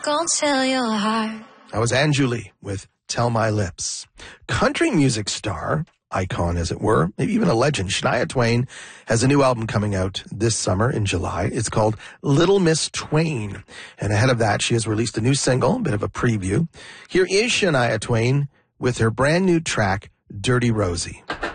Gonna tell your heart. That was Anju Lee with Tell My Lips. Country music star, icon as it were, maybe even a legend, Shania Twain has a new album coming out this summer in July. It's called Little Miss Twain. And ahead of that, she has released a new single, a bit of a preview. Here is Shania Twain with her brand new track, Dirty Rosie.